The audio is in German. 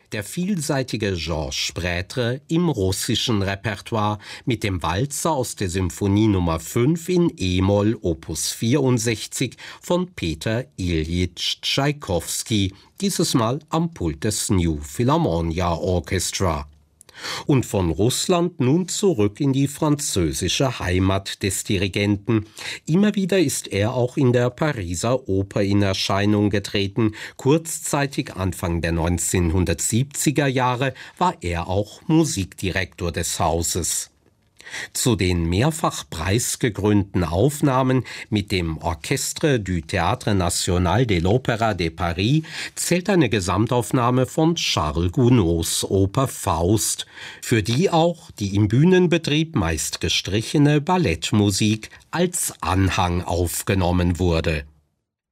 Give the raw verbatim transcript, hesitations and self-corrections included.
Der vielseitige Georges Prêtre im russischen Repertoire mit dem Walzer aus der Symphonie Nummer fünf in E-Moll Opus vierundsechzig von Peter Iljitsch Tschaikowski, dieses Mal am Pult des New Philharmonia Orchestra. Und von Russland nun zurück in die französische Heimat des Dirigenten. Immer wieder ist er auch in der Pariser Oper in Erscheinung getreten. Kurzzeitig Anfang der neunzehnhundertsiebziger Jahre war er auch Musikdirektor des Hauses. Zu den mehrfach preisgekrönten Aufnahmen mit dem Orchestre du Théâtre National de l'Opéra de Paris zählt eine Gesamtaufnahme von Charles Gounods Oper Faust, für die auch die im Bühnenbetrieb meist gestrichene Ballettmusik als Anhang aufgenommen wurde.